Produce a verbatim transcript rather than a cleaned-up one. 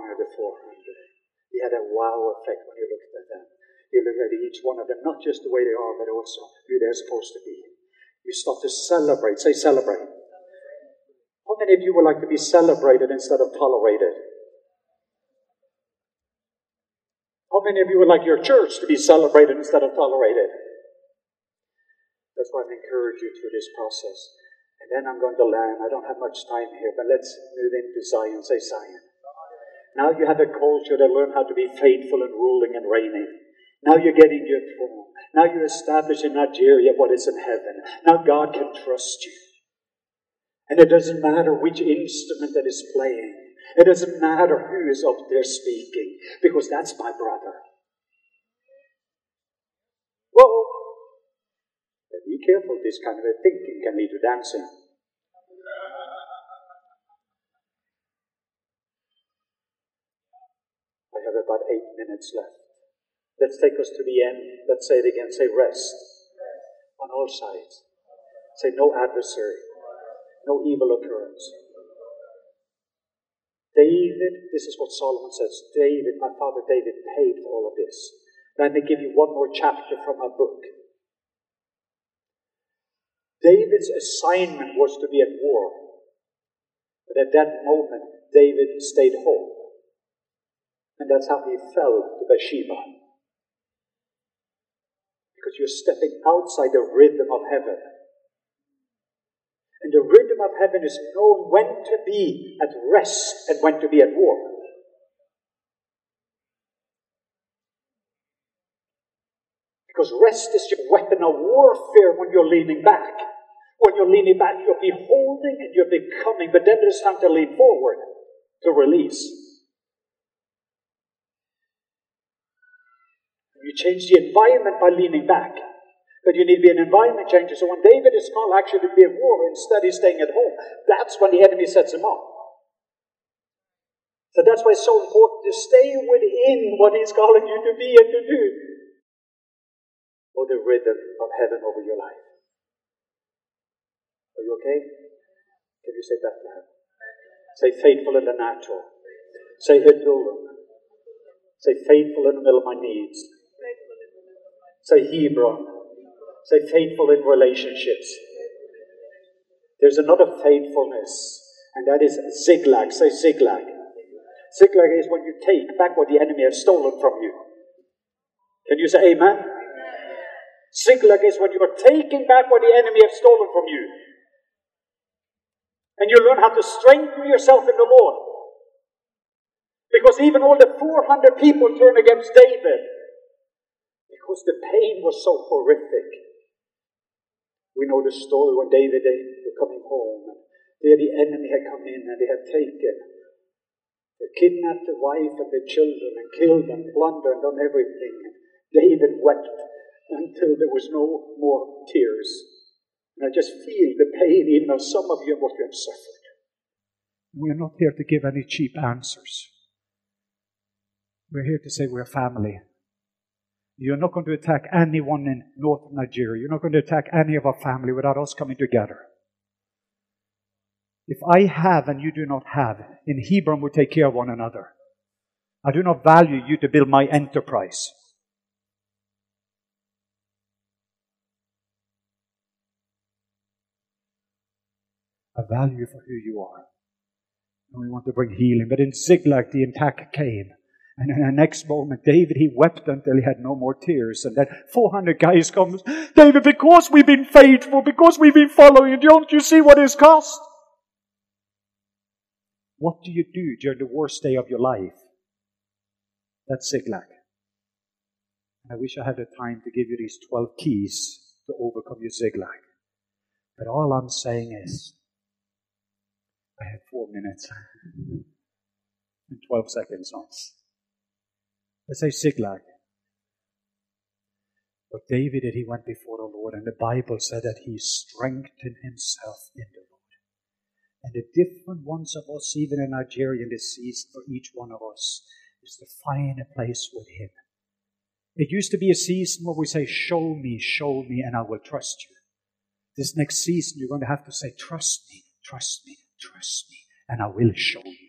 honor the four hundred. He had a wow effect when you looked at them. You look at each one of them, not just the way they are, but also who they're supposed to be. You start to celebrate. Say celebrate. How many of you would like to be celebrated instead of tolerated? How many of you would like your church to be celebrated instead of tolerated? That's why I encourage you through this process. And then I'm going to land. I don't have much time here, but let's move into Zion. Say Zion. Now you have a culture that learn how to be faithful and ruling and reigning. Now you're getting your throne. Now you're established in Nigeria what is in heaven. Now God can trust you. And it doesn't matter which instrument that is playing. It doesn't matter who is up there speaking, because that's my brother. Whoa! Be careful, this kind of a thinking can lead to dancing. I have about eight minutes left. Let's take us to the end. Let's say it again. Say rest on all sides. Say no adversary. No evil occurrence. David, this is what Solomon says. David, my father David paid for all of this. Let me give you one more chapter from my book. David's assignment was to be at war. But at that moment, David stayed home. And that's how he fell to Bathsheba. Because you're stepping outside the rhythm of heaven. And the rhythm of heaven is knowing when to be at rest and when to be at war. Because rest is your weapon of warfare when you're leaning back. When you're leaning back, you're beholding and you're becoming, but then there's time to lean forward, to release. You change the environment by leaning back. But you need to be an environment changer. So when David is called actually to be at war, instead he's staying at home. That's when the enemy sets him up. So that's why it's so important to stay within what he's calling you to be and to do. Or the rhythm of heaven over your life. Are you okay? Can you say Bethlehem? Say faithful in the natural. Say Adullam. Say faithful in the middle of my needs. Say Hebron. Say faithful in relationships. There's another faithfulness, and that is Ziklag. Say Ziklag. Ziklag is when you take back what the enemy has stolen from you. Can you say amen? Ziklag is when you are taking back what the enemy has stolen from you. And you learn how to strengthen yourself in the Lord. Because even all the four hundred people turned against David. Because the pain was so horrific. We know the story when David, they were coming home. And there the enemy had come in and they had taken. They kidnapped the wife and the children and killed and plundered and done everything. And David wept until there was no more tears. And I just feel the pain even of some of you and what you have suffered. We're not here to give any cheap answers. We're here to say we're family. You're not going to attack anyone in northern Nigeria. You're not going to attack any of our family without us coming together. If I have and you do not have, in Hebron we take care of one another. I do not value you to build my enterprise. I value you for who you are. And we want to bring healing. But in Ziklag the attack came. And in the next moment, David, he wept until he had no more tears. And then four hundred guys come, David, because we've been faithful, because we've been following, don't you see what it's cost? What do you do during the worst day of your life? That's Ziklag. And I wish I had the time to give you these twelve keys to overcome your Ziklag. But all I'm saying is, I have four minutes and twelve seconds on. Let's say Ziklag. But David did, he went before the Lord, and the Bible said that he strengthened himself in the Lord. And the different ones of us, even in Nigeria in this season, for each one of us, is to find a place with him. It used to be a season where we say, show me, show me, and I will trust you. This next season, you're going to have to say, trust me, trust me, trust me, and I will show you.